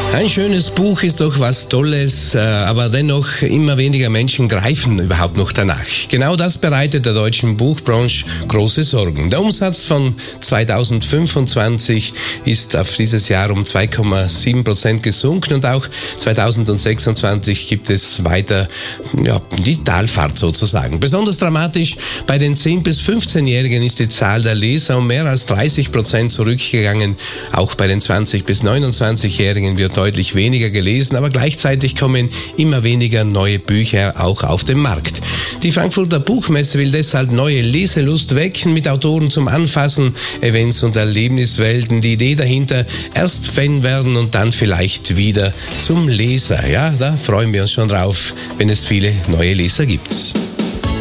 Ein schönes Buch ist doch was Tolles, aber dennoch immer weniger Menschen greifen überhaupt noch danach. Genau das bereitet der deutschen Buchbranche große Sorgen. Der Umsatz von 2025 ist auf dieses Jahr um 2,7% gesunken und auch 2026 gibt es weiter die Talfahrt sozusagen. Besonders dramatisch bei den 10- bis 15-Jährigen ist die Zahl der Leser um mehr als 30% zurückgegangen. Auch bei den 20- bis 29-Jährigen wird deutlich weniger gelesen, aber gleichzeitig kommen immer weniger neue Bücher auch auf den Markt. Die Frankfurter Buchmesse will deshalb neue Leselust wecken mit Autoren zum Anfassen, Events und Erlebniswelten. Die Idee dahinter, erst Fan werden und dann vielleicht wieder zum Leser. Ja, da freuen wir uns schon drauf, wenn es viele neue Leser gibt.